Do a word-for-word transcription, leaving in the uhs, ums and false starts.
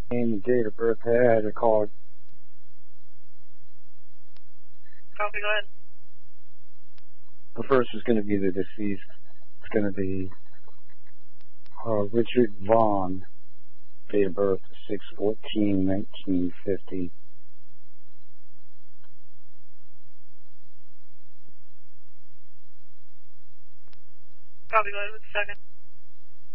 Name and date of birth I had to call it. Copy, go ahead. The first is going to be the deceased. It's going to be uh, Richard Vaughn, date of birth six fourteen nineteen fifty. Copy, go ahead with the second.